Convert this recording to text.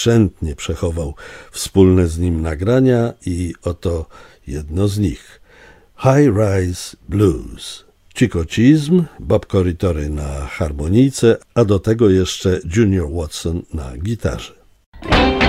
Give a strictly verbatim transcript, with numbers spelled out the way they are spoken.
skrzętnie przechował wspólne z nim nagrania i oto jedno z nich. High Rise Blues. Cicocizm, Bob Corritore na harmonijce, a do tego jeszcze Junior Watson na gitarze.